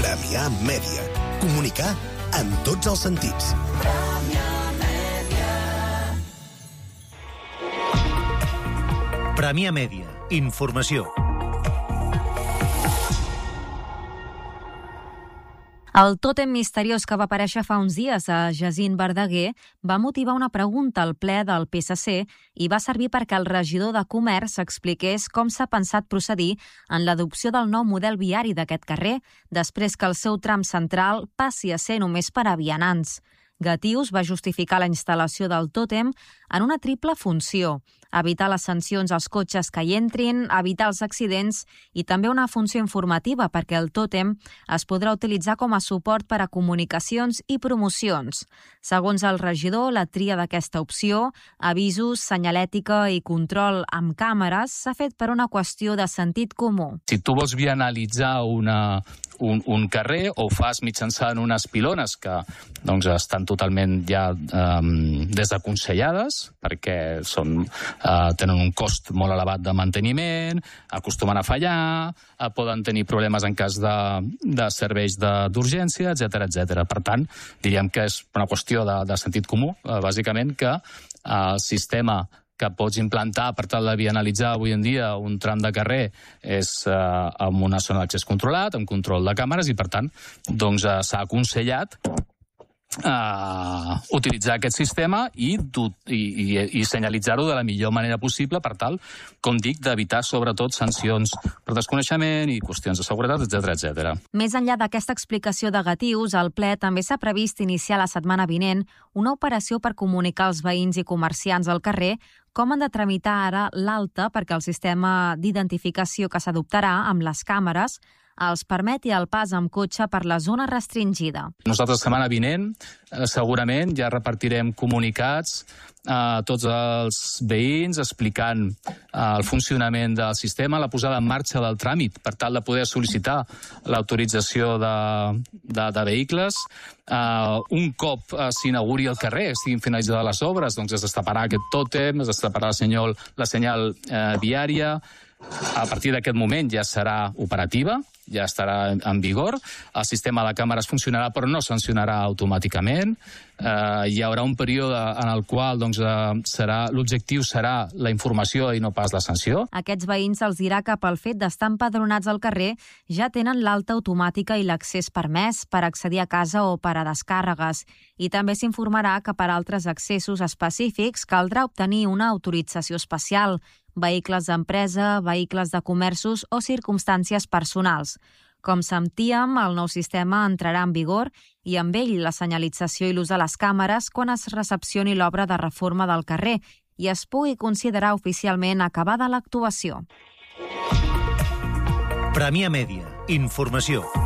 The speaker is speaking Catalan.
Premià Mèdia. Comunicar en tots els sentits. Premià Mèdia. Informació. El tòtem misteriós que va aparèixer fa uns dies a Jacint Verdaguer va motivar una pregunta al ple del PSC i va servir perquè el regidor de Comerç expliqués com s'ha pensat procedir en l'adopció del nou model viari d'aquest carrer, després que el seu tram central passi a ser només per a vianants. Gatius va justificar la instal·lació del tòtem en una triple funció: evitar les sancions als cotxes que hi entrin, evitar els accidents i també una funció informativa perquè el tòtem es podrà utilitzar com a suport per a comunicacions i promocions. Segons el regidor, la tria d'aquesta opció, avisos, senyalètica i control amb càmeres, s'ha fet per una qüestió de sentit comú. Si tu vols vianalitzar un carrer, o ho fas mitjançant unes pilones que estan totalment ja desaconsellades perquè tenen un cost molt elevat de manteniment, acostumen a fallar, poden tenir problemes en cas de serveis d'urgència, etc. Per tant, diríem que és una qüestió de sentit comú, bàsicament, que el sistema que pots implantar per tal de vianalitzar avui en dia un tram de carrer és amb una zona d'accés controlat, amb control de càmeres, i per tant s'ha aconsellat utilitzar aquest sistema i senyalitzar-ho de la millor manera possible per tal, com dic, d'evitar sobretot sancions per desconeixement i qüestions de seguretat, etc. Més enllà d'aquesta explicació de Gatius, al ple també s'ha previst iniciar la setmana vinent una operació per comunicar als veïns i comerciants al carrer com han de tramitar ara l'alta perquè el sistema d'identificació que s'adoptarà amb les càmeres els permeti el pas amb cotxe per la zona restringida. Nosaltres, la setmana vinent, segurament ja repartirem comunicats a tots els veïns explicant el funcionament del sistema, la posada en marxa del tràmit per tal de poder sol·licitar l'autorització de vehicles. Un cop s'inauguri el carrer, estiguin finalitzades les obres, es destaparà aquest tòtem, es destaparà la senyal viària. A partir d'aquest moment ja serà operativa, ja estarà en vigor. El sistema de càmeres funcionarà però no sancionarà automàticament. Hi haurà un període en el qual l'objectiu serà la informació i no pas la sanció. Aquests veïns els dirà que pel fet d'estar empadronats al carrer ja tenen l'alta automàtica i l'accés permès per accedir a casa o per a descàrregues. I també s'informarà que per altres accessos específics caldrà obtenir una autorització especial, vehicles d'empresa, vehicles de comerços o circumstàncies personals. Com sentíem, el nou sistema entrarà en vigor i amb ell la senyalització i l'ús de les càmeres quan es recepcioni l'obra de reforma del carrer i es pugui considerar oficialment acabada l'actuació. Premià Mèdia. Informació.